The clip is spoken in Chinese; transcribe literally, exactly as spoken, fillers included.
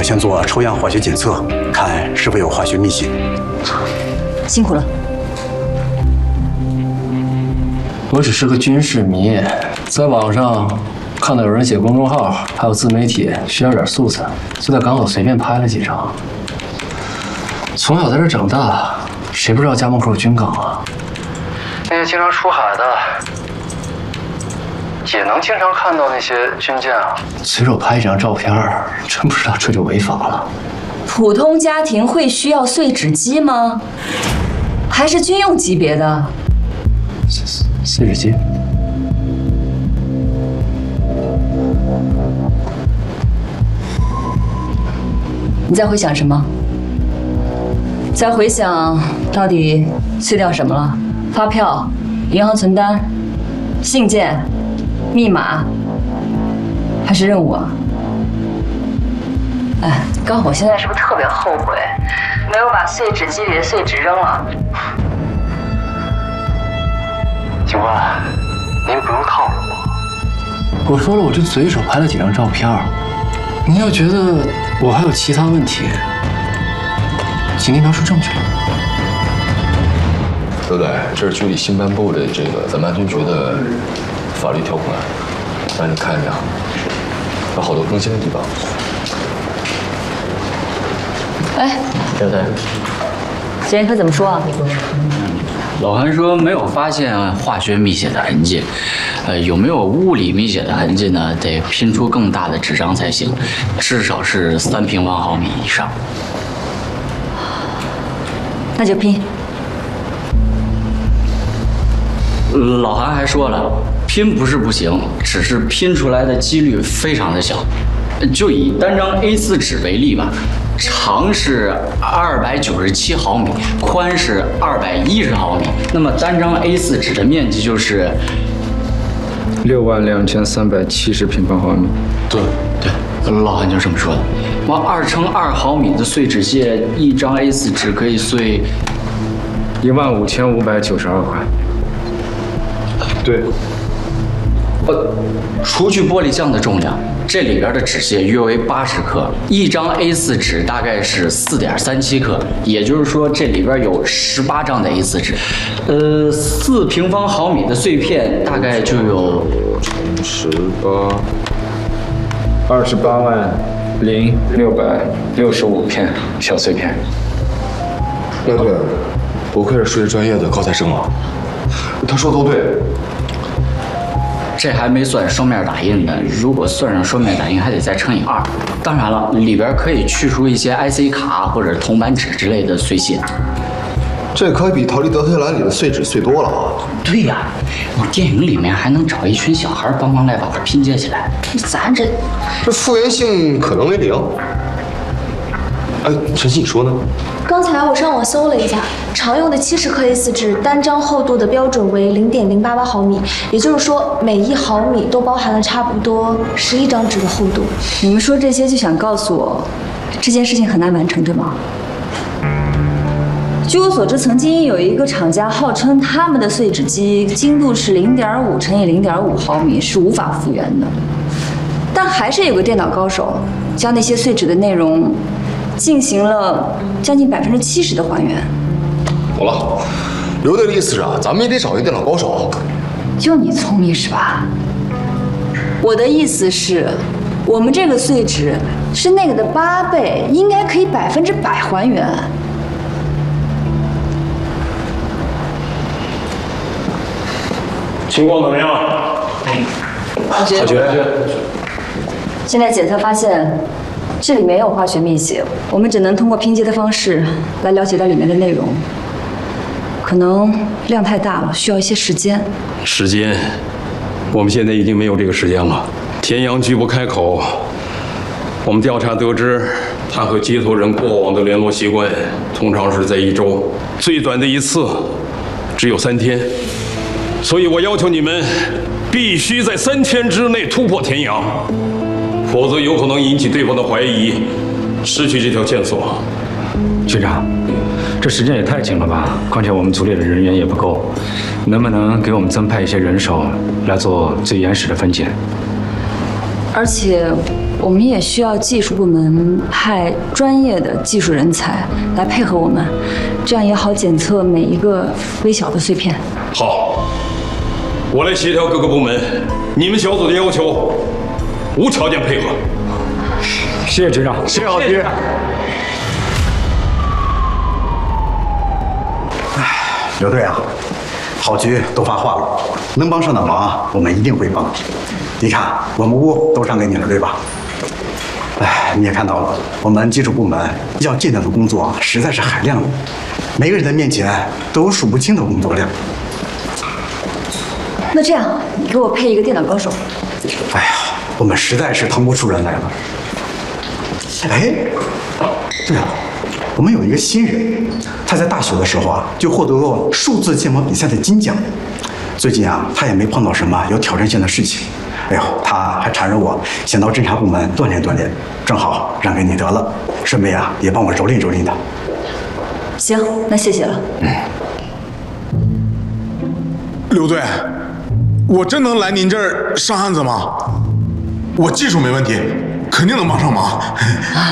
先做抽样化学检测，看是否有化学密写。 辛苦了。 我只是个军事迷，在网上看到有人写公众号，还有自媒体需要点素材，就在港口随便拍了几张。从小在这长大，谁不知道家门口军港啊？那些经常出海的，也能经常看到那些军舰啊。随手拍一张照片，真不知道这就违法了。 普通家庭会需要碎纸机吗？还是军用级别的？ 碎纸机。 你在回想什么？在回想到底碎掉什么了？发票、银行存单、信件、密码，还是任务啊？哎，刚好现在是不是特别后悔，没有把碎纸机里的碎纸扔了？ 警官，您不用套路我。我说了，我就随手拍了几张照片。您要觉得我还有其他问题，请您拿出证据来。 刘队，这是局里新颁布的这个咱们安全局的法律条款，让你看一下，有好多更新的地方。 哎， 刘队， 检验科怎么说啊？ 老韩说没有发现化学密写的痕迹，呃，有没有物理密写的痕迹呢？得拼出更大的纸张才行，至少是三平方毫米以上。 那就拼。 老韩还说了，拼不是不行，只是拼出来的几率非常的小。就以单张 A 四 纸为例吧，长是二百九十七毫米，宽是二百一十毫米，那么单张 A 四 纸的面积就是六万两千三百七十平方毫米。 对对，老韩就这么说的。往二乘二毫米的碎纸屑，一张 A 四 纸可以碎一万五千五百九十二块。 对。呃，除去玻璃浆的重量，这里边的纸屑约为八十克，一张 A 四 纸大概是四点三七克，也就是说这里边有十八张的 A 四 纸，呃，四平方毫米的碎片大概就有十八，二十八万零六百六十五片小碎片。 对对，不愧是数学专业的高材生啊，他说都对。 这还没算双面打印的，如果算上双面打印，还得再乘以二。当然了，里边可以去除一些 I C 卡或者铜板纸之类的碎屑。 这可比逃离德黑兰里的碎纸碎多了啊！ 对呀、啊，你电影里面还能找一群小孩帮忙来把它拼接起来，咱这这复原性可能为零。哎，晨曦，你说呢？ 刚才我上网搜了一下，常用的七十克 A 四 纸单张厚度的标准为零点零八八毫米，也就是说每一毫米都包含了差不多十一张纸的厚度。 你们说这些就想告诉我，这件事情很难完成，对吗？据我所知，曾经有一个厂家号称他们的碎纸机精度是零点五乘以零点五毫米，是无法复原的。但还是有个电脑高手将那些碎纸的内容进行了将近百分之七十的还原。 好了，刘队的意思是啊，咱们也得找一个电脑高手。 就你聪明是吧？我的意思是，我们这个碎纸是那个的八倍，应该可以百分之百还原。 情况怎么样？ 阿觉，现在检测发现，这里没有化学密写，我们只能通过拼接的方式来了解到里面的内容，可能量太大了，需要一些时间。 时间，我们现在已经没有这个时间了。田阳拒不开口，我们调查得知，他和接头人过往的联络习惯，通常是在一周，最短的一次只有三天。所以我要求你们必须在三天之内突破田阳，否则有可能引起对方的怀疑，失去这条线索。 局长，这时间也太紧了吧？况且我们组里的人员也不够，能不能给我们增派一些人手来做最原始的分拣？ 而且我们也需要技术部门派专业的技术人才来配合我们，这样也好检测每一个微小的碎片。 好，我来协调各个部门，你们小组的要求无条件配合。 谢谢局长， 谢谢老局。哎，刘队啊，好局都发话了，能帮上的忙我们一定会帮。你看，我们屋都让给你了，对吧？哎，你也看到了，我们技术部门要尽量的工作实在是海量的，每个人的面前都有数不清的工作量。 那这样，你给我配一个电脑高手。 哎呀，我们实在是腾不出人来了。哎，对了，我们有一个新人，他在大学的时候啊，就获得过数字建模比赛的金奖。最近啊，他也没碰到什么有挑战性的事情。哎呦，他还缠着我，想到侦查部门锻炼锻炼，正好让给你得了，顺便啊也帮我蹂躏蹂躏他。 行，那谢谢了。 嗯。 刘队，我真能来您这儿上案子吗？我技术没问题，肯定能帮上忙。